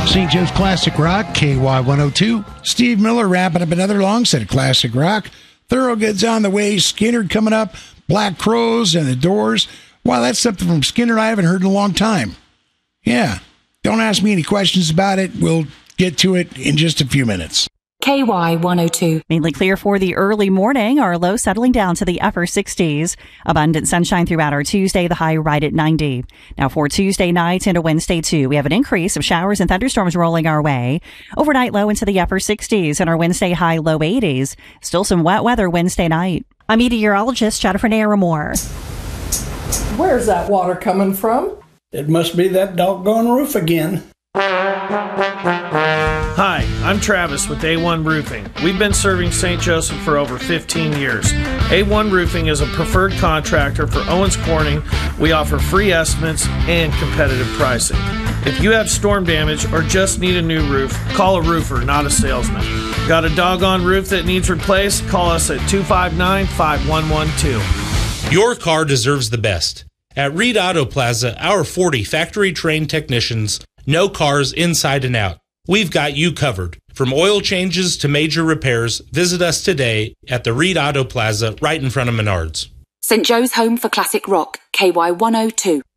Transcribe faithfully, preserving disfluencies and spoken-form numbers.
Saint Joe's Classic Rock, K Y one oh two. Steve Miller wrapping up another long set of Classic Rock. Thorogood's on the way. Skinner coming up. Black Crowes and the Doors. Wow, that's something from Skinner I haven't heard in a long time. Yeah. Don't ask me any questions about it. We'll get to it in just a few minutes. K Y one oh two. Mainly clear for the early morning. Our low settling down to the upper sixties. Abundant sunshine throughout our Tuesday, the high right at ninety. Now for Tuesday night into Wednesday too, we have an increase of showers and thunderstorms rolling our way. Overnight low into the upper sixties and our Wednesday high low eighties. Still some wet weather Wednesday night. I'm meteorologist Jennifer Naramore. Where's that water coming from? It must be that doggone roof again. Hi, I'm Travis with A one Roofing. We've been serving Saint Joseph for over fifteen years. A one Roofing is a preferred contractor for Owens Corning. We offer free estimates and competitive pricing. If you have storm damage or just need a new roof, call a roofer, not a salesman. Got a doggone roof that needs replaced? Call us at two five nine, five one one two. Your car deserves the best. At Reed Auto Plaza, our forty factory-trained technicians know cars inside and out. We've got you covered. From oil changes to major repairs, visit us today at the Reed Auto Plaza right in front of Menards. Saint Joe's home for classic rock, K Y one oh two.